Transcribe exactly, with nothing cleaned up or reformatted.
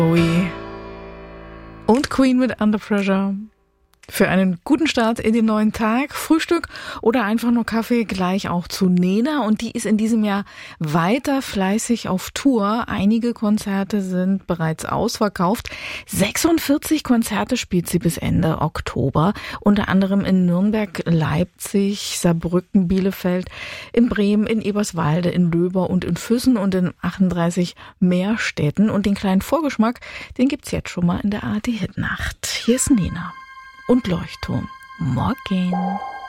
Bowie und Queen mit Under Pressure. Für einen guten Start in den neuen Tag, Frühstück oder einfach nur Kaffee, gleich auch zu Nena. Und die ist in diesem Jahr weiter fleißig auf Tour. Einige Konzerte sind bereits ausverkauft. sechsundvierzig Konzerte spielt sie bis Ende Oktober. Unter anderem in Nürnberg, Leipzig, Saarbrücken, Bielefeld, in Bremen, in Eberswalde, in Löber und in Füssen und in achtunddreißig mehr Städten. Und den kleinen Vorgeschmack, den gibt's jetzt schon mal in der A R D Hitnacht. Hier ist Nena und Leuchtturm. Morgen.